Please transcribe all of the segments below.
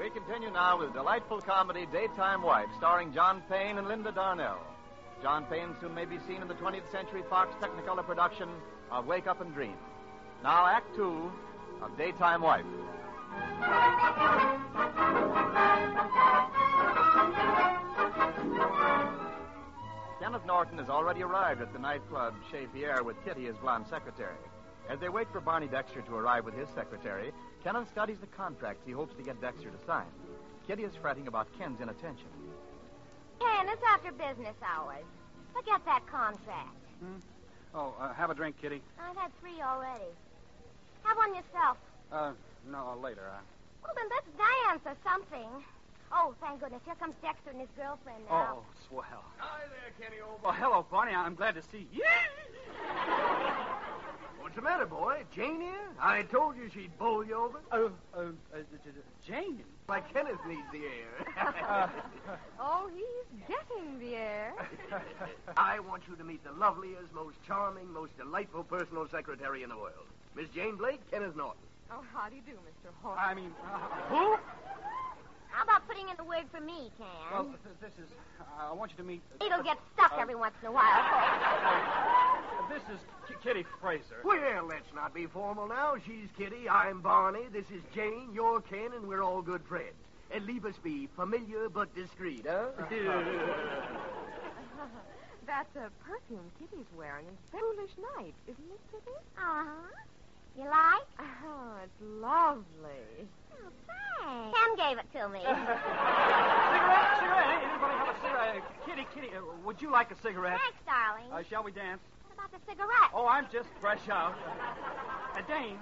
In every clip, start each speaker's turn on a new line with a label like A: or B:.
A: We continue now with delightful comedy Daytime Wife, starring John Payne and Linda Darnell. John Payne soon may be seen in the 20th Century Fox Technicolor production of Wake Up and Dream. Now, Act Two of Daytime Wife. Kenneth Norton has already arrived at the nightclub Chez Pierre with Kitty, his blonde secretary. As they wait for Barney Dexter to arrive with his secretary, Kenneth studies the contracts he hopes to get Dexter to sign. Kitty is fretting about Ken's inattention.
B: Ken, it's after business hours. Forget that contract.
C: Have a drink, Kitty.
B: I've had 3 already. Have one yourself.
C: No, later.
B: Well, then let's dance or something. Oh, thank goodness. Here comes Dexter and his girlfriend now.
C: Oh, swell.
D: Hi there, Kenny, old
C: Oh, hello, Barney. I'm glad to see you.
D: What's the matter, boy? Jane here? I told you she'd bowl you over.
C: Jane.
D: Like Kenneth needs the air.
E: Oh, he's getting the air.
D: I want you to meet the loveliest, most charming, most delightful personal secretary in the world. Miss Jane Blake, Kenneth Norton.
E: Oh, how do you do, Mr. Holt?
C: I mean, who?
B: How about putting in the word for me, Ken?
C: Well, this is... I want you to meet...
B: It'll get stuck every once in a while.
C: This is Kitty Fraser.
D: Well, let's not be formal now. She's Kitty, I'm Barney, this is Jane, you're Ken, and we're all good friends. And leave us be familiar but discreet, huh?
E: That's a perfume Kitty's wearing. It's Foolish Night, isn't it, Kitty?
B: Uh-huh. You like?
E: Oh, it's lovely.
B: Oh, thanks. Ken gave it to me.
C: Cigarette. Anybody have a cigarette? Kitty, would you like a cigarette?
B: Thanks, darling.
C: Shall we dance?
B: What about the cigarette?
C: Oh, I'm just fresh out. Dexter.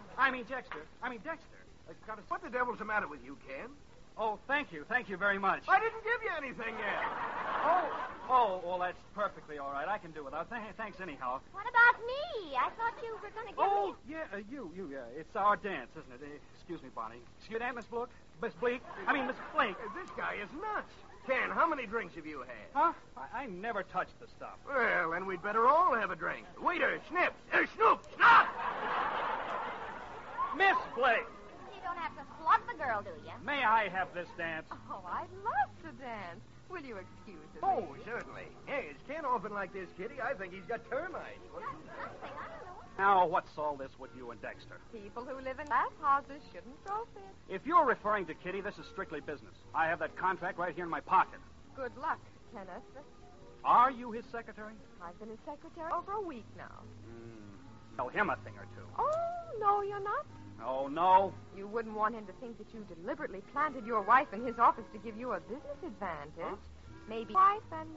D: What the devil's the matter with you, Ken?
C: Oh, thank you very much.
D: I didn't give you anything yet.
C: Well, that's perfectly all right. I can do without. Thanks anyhow.
B: What about me? I thought you were going to give me...
C: You. It's our dance, isn't it? Excuse me, Bonnie. Excuse me, Miss Blake. Miss Blake.
D: This guy is nuts. Ken, how many drinks have you had?
C: Huh? I never touched the stuff.
D: Well, then we'd better all have a drink. Waiter, Snips. Snoop, stop!
C: Miss Blake.
B: You don't have to slug the girl, do you?
C: May I have this dance?
E: Oh, I'd love to dance. Will you excuse me?
D: Oh, certainly. Hey, is Ken often like this, Kitty? I think he's got termites.
B: Nothing. I don't know.
C: Now, what's all this with you and Dexter?
E: People who live in glass houses shouldn't throw fits.
C: If you're referring to Kitty, this is strictly business. I have that contract right here in my pocket.
E: Good luck, Kenneth.
C: Are you his secretary?
E: I've been his secretary over a week now.
C: Tell him a thing or two.
E: Oh, no, you're not.
C: Oh, no.
E: You wouldn't want him to think that you deliberately planted your wife in his office to give you a business advantage.
C: Huh?
E: Maybe wife and,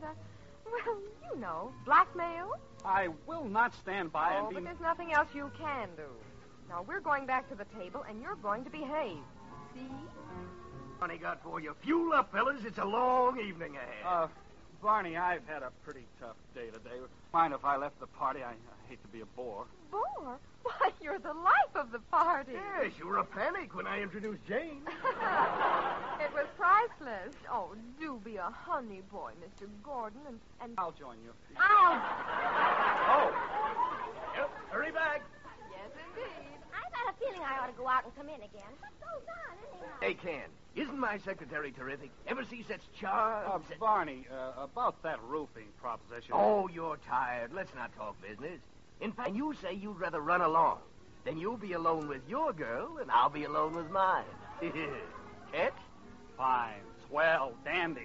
E: blackmail.
C: I will not stand by and be...
E: but there's nothing else you can do. Now, we're going back to the table, and you're going to behave. See?
D: Honey, got for you. Fuel up, fellas. It's a long evening ahead.
C: Barney, I've had a pretty tough day today. Mind if I left the party? I hate to be a bore.
E: Bore? Why, you're the life of the party.
D: Yes, you were a panic when I introduced Jane.
E: It was priceless. Oh, do be a honey boy, Mr. Gordon, and...
C: I'll join you.
D: Oh. Yep, hurry back.
E: Yes, indeed.
B: I've had a feeling I ought to go out and come in again. What goes on, anyhow?
D: Hey, Ken, isn't my secretary terrific? Ever see such charm?
C: Barney, about that roofing proposition.
D: Oh, you're tired. Let's not talk business. In fact, you say you'd rather run along. Then you'll be alone with your girl, and I'll be alone with mine. Catch?
C: Fine. Swell. Dandy.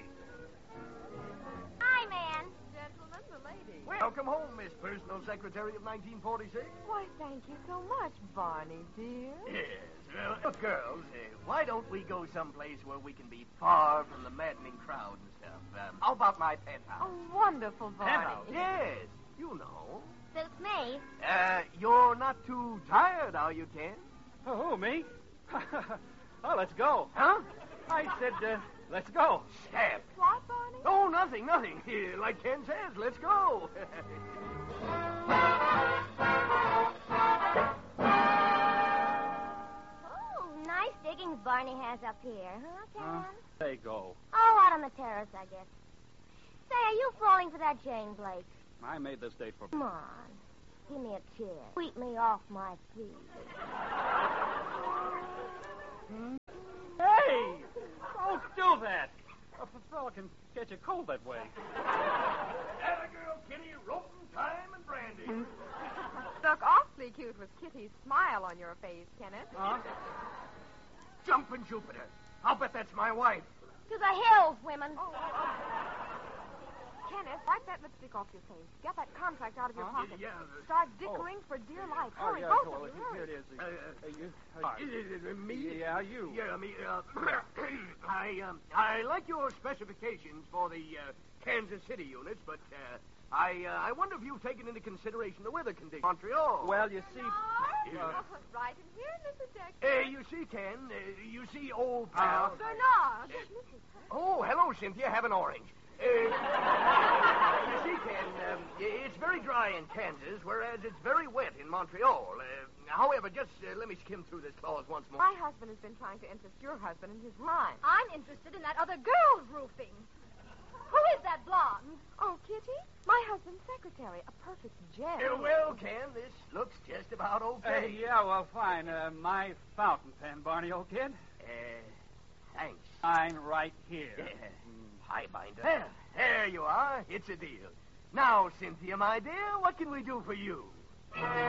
B: Hi, man.
E: Gentlemen, the lady.
D: Welcome home, Miss Personal Secretary of 1946.
E: Why, thank you so much, Barney, dear.
D: Yes. Well, look, girls, why don't we go someplace where we can be far from the maddening crowd and stuff? How about my penthouse?
E: Oh, wonderful, Barney.
D: Penthouse? Yes. You know.
B: Suits me.
D: You're not too tired, are you, Ken?
C: Oh, me? Oh, let's go.
D: Huh?
C: I said, let's go.
D: Stab.
E: What, Barney?
D: Oh, nothing. Like Ken says, let's go.
B: Oh, nice diggings Barney has up here, huh, Ken?
C: They go.
B: Oh, out on the terrace, I guess. Say, are you falling for that Jane Blake?
C: I made this date for...
B: Come on. Give me a chair. Sweep me off my feet.
C: Hey! can catch a cold that way.
D: That a girl, Kitty, rope and time and brandy.
E: Look awfully cute with Kitty's smile on your face, Kenneth.
C: Huh?
D: Jumping Jupiter. I'll bet that's my wife.
B: To the hills, women.
E: Kenneth, wipe that lipstick off your face. Get that contract out of your pocket.
D: Yeah.
E: Start dickering for dear life. Hurry,
C: yeah,
E: both
C: well,
E: of you.
C: here
E: Hurry.
C: it is.
D: Me?
C: Yeah, you.
D: Yeah, me. I like your specifications for the Kansas City units, but I wonder if you've taken into consideration the weather conditions in Montreal.
C: Well, you see...
E: Right in here, Mrs. Dexter.
D: You see, Ken, you see old pal.
B: Bernard.
D: Oh, hello, Cynthia. Have an orange. You see, Ken, it's very dry in Kansas, whereas it's very wet in Montreal. However, just let me skim through this clause once more.
E: My husband has been trying to interest your husband in his line.
B: I'm interested in that other girl's roofing. Who is that blonde?
E: Oh, Kitty? My husband's secretary. A perfect gem.
D: Well, Ken, this looks just about okay.
C: yeah, well, fine. My fountain pen, Barney, old kid.
D: Thanks.
C: Mine right here.
D: High binder. There you are. It's a deal. Now, Cynthia, my dear, what can we do for you?